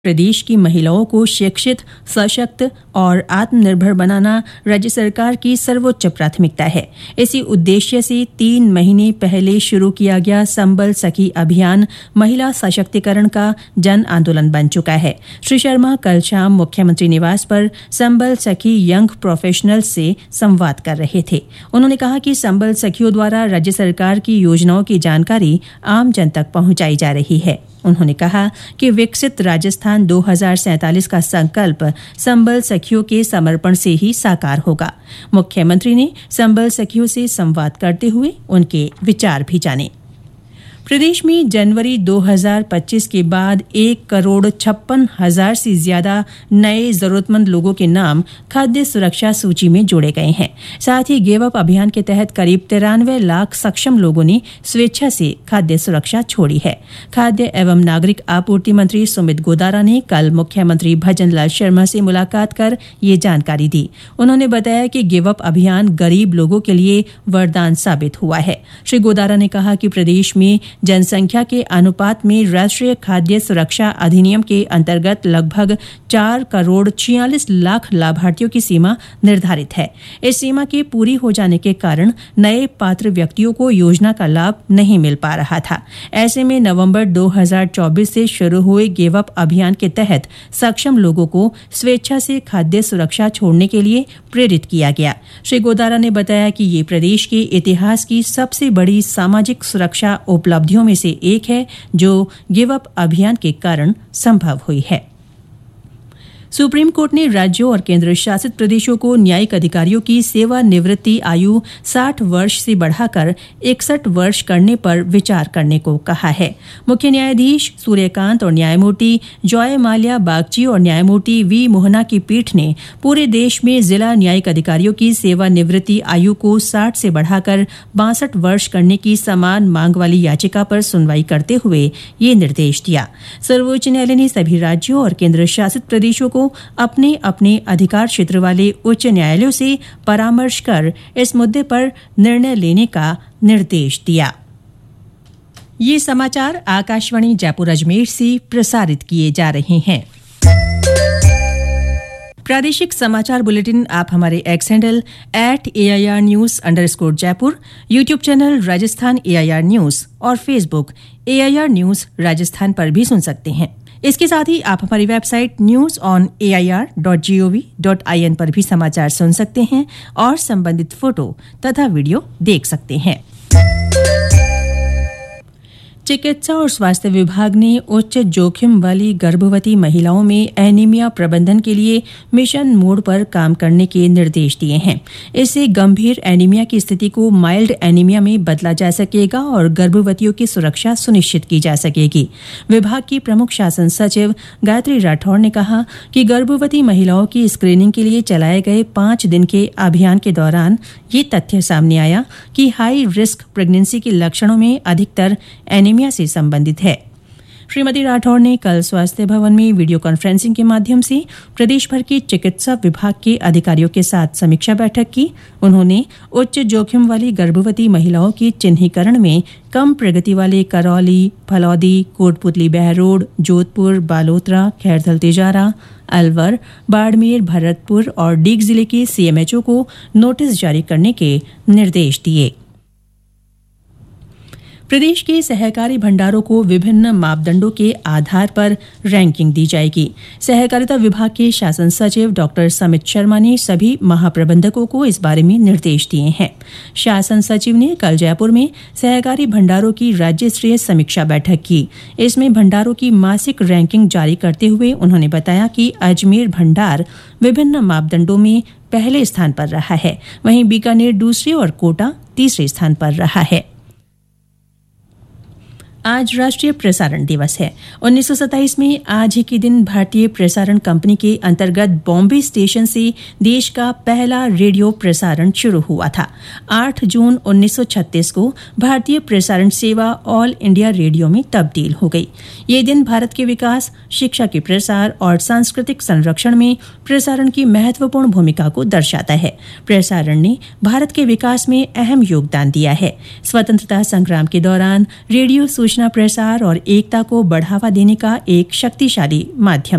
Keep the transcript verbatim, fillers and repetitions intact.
प्रदेश की महिलाओं को शिक्षित, सशक्त और आत्मनिर्भर बनाना राज्य सरकार की सर्वोच्च प्राथमिकता है। इसी उद्देश्य से तीन महीने पहले शुरू किया गया संबल सखी अभियान महिला सशक्तिकरण का जन आंदोलन बन चुका है। श्री शर्मा कल शाम मुख्यमंत्री निवास पर संबल सखी यंग प्रोफेशनल्स से संवाद कर रहे थे। उन्होंने कहा कि संबल सखियों द्वारा राज्य सरकार की योजनाओं की जानकारी आम जन तक पहुंचाई जा रही है। उन्होंने कहा कि विकसित राजस्थान दो हज़ार सैंतालीस का संकल्प संबल सखियों के समर्पण से ही साकार होगा। मुख्यमंत्री ने संबल सखियों से संवाद करते हुए उनके विचार भी जाने। प्रदेश में जनवरी दो हज़ार पच्चीस के बाद एक करोड़ छप्पन हजार से ज्यादा नए जरूरतमंद लोगों के नाम खाद्य सुरक्षा सूची में जोड़े गए हैं। साथ ही गिव अप अभियान के तहत करीब तिरानवे लाख सक्षम लोगों ने स्वेच्छा से खाद्य सुरक्षा छोड़ी है। खाद्य एवं नागरिक आपूर्ति मंत्री सुमित गोदारा ने कल मुख्यमंत्री भजन लाल शर्मा से मुलाकात कर ये जानकारी दी। उन्होंने बताया कि गिव अप अभियान गरीब लोगों के लिए वरदान साबित हुआ है। श्री गोदारा ने कहा कि प्रदेश में जनसंख्या के अनुपात में राष्ट्रीय खाद्य सुरक्षा अधिनियम के अंतर्गत लगभग चार करोड़ छियालीस लाख लाभार्थियों की सीमा निर्धारित है। इस सीमा के पूरी हो जाने के कारण नए पात्र व्यक्तियों को योजना का लाभ नहीं मिल पा रहा था। ऐसे में नवंबर दो हज़ार चौबीस से शुरू हुए गिव अप अभियान के तहत सक्षम लोगों को स्वेच्छा से खाद्य सुरक्षा छोड़ने के लिए प्रेरित किया गया। श्री गोदारा ने बताया कि ये प्रदेश के इतिहास की सबसे बड़ी सामाजिक सुरक्षा उपलब्धि में से एक है जो गिव अप अभियान के कारण संभव हुई है। सुप्रीम कोर्ट ने राज्यों और केंद्र शासित प्रदेशों को न्यायिक अधिकारियों की सेवानिवृत्ति आयु साठ वर्ष से बढ़ाकर इकसठ वर्ष करने पर विचार करने को कहा है। मुख्य न्यायाधीश सूर्यकांत और न्यायमूर्ति जॉय माल्या बागची और न्यायमूर्ति वी मोहना की पीठ ने पूरे देश में जिला न्यायिक अधिकारियों की सेवानिवृत्ति आयु को साठ से बढ़ाकर बासठ वर्ष करने की समान मांग वाली याचिका पर सुनवाई करते हुए ये निर्देश दिया। सर्वोच्च न्यायालय ने सभी राज्यों और केंद्र शासित प्रदेशों को अपने अपने अधिकार क्षेत्र वाले उच्च न्यायालयों से परामर्श कर इस मुद्दे पर निर्णय लेने का निर्देश दिया। ये समाचार आकाशवाणी जयपुर अजमेर से प्रसारित किए जा रहे हैं। प्रादेशिक समाचार बुलेटिन आप हमारे x handle at A I R news under score Jaipur, YouTube channel Rajasthan A I R news और Facebook A I R news Rajasthan पर भी सुन सकते हैं। इसके साथ ही आप हमारी website news on A I R dot G O V dot I N पर भी समाचार सुन सकते हैं और संबंधित फोटो तथा वीडियो देख सकते हैं। चिकित्सा और स्वास्थ्य विभाग ने उच्च जोखिम वाली गर्भवती महिलाओं में एनीमिया प्रबंधन के लिए मिशन मोड पर काम करने के निर्देश दिए हैं। इससे गंभीर एनीमिया की स्थिति को माइल्ड एनीमिया में बदला जा सकेगा और गर्भवतियों की सुरक्षा सुनिश्चित की जा सकेगी। विभाग की प्रमुख शासन सचिव गायत्री राठौड़ ने कहा कि गर्भवती महिलाओं की स्क्रीनिंग के लिए चलाए गए पांच दिन के अभियान के दौरान ये तथ्य सामने आया कि हाई रिस्क प्रेगनेंसी के लक्षणों में अधिकतर एनीमिया से संबंधित है। श्रीमती राठौड़ ने कल स्वास्थ्य भवन में वीडियो कॉन्फ्रेंसिंग के माध्यम से प्रदेश भर के चिकित्सा विभाग के अधिकारियों के साथ समीक्षा बैठक की। उन्होंने उच्च जोखिम वाली गर्भवती महिलाओं के चिन्हीकरण में कम प्रगति वाले करौली, फलौदी, कोटपुतली बहरोड, जोधपुर, बालोतरा, खैरथल तिजारा, अलवर, बाड़मेर, भरतपुर और डीग जिले के सी एम एच ओ को नोटिस जारी करने के निर्देश दिए। प्रदेश के सहकारी भंडारों को विभिन्न मापदंडों के आधार पर रैंकिंग दी जाएगी। सहकारिता विभाग के शासन सचिव डॉक्टर समित शर्मा ने सभी महाप्रबंधकों को इस बारे में निर्देश दिए हैं। शासन सचिव ने कल जयपुर में सहकारी भंडारों की राज्य स्तरीय समीक्षा बैठक की। इसमें भंडारों की मासिक रैंकिंग जारी करते हुए उन्होंने बताया कि अजमेर भंडार विभिन्न मापदंडों में पहले स्थान पर रहा है, वहीं बीकानेर दूसरे और कोटा तीसरे स्थान पर रहा है। आज राष्ट्रीय प्रसारण दिवस है। उन्नीस सौ सत्ताईस में आज ही के दिन भारतीय प्रसारण कंपनी के अंतर्गत बॉम्बे स्टेशन से देश का पहला रेडियो प्रसारण शुरू हुआ था। आठ जून उन्नीस सौ छत्तीस को भारतीय प्रसारण सेवा ऑल इंडिया रेडियो में तब्दील हो गई। ये दिन भारत के विकास, शिक्षा के प्रसार और सांस्कृतिक संरक्षण में प्रसारण की महत्वपूर्ण भूमिका को दर्शाता है। प्रसारण ने भारत के विकास में अहम योगदान दिया है। स्वतंत्रता संग्राम के दौरान रेडियो सूचना प्रसार और एकता को बढ़ावा देने का एक शक्तिशाली माध्यम